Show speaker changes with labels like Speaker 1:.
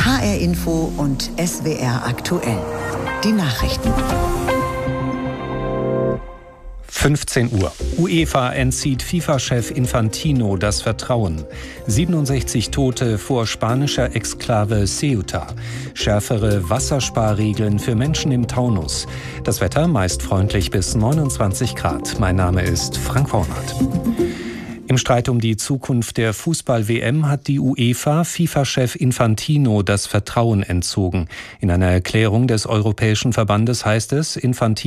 Speaker 1: HR Info und SWR aktuell. Die Nachrichten.
Speaker 2: 15 Uhr. UEFA entzieht FIFA-Chef Infantino das Vertrauen. 67 Tote vor spanischer Exklave Ceuta. Schärfere Wassersparregeln für Menschen im Taunus. Das Wetter meist freundlich bis 29 Grad. Mein Name ist Frank Hornert. Im Streit um die Zukunft der Fußball-WM hat die UEFA FIFA-Chef Infantino das Vertrauen entzogen. In einer Erklärung des Europäischen Verbandes heißt es, Infantino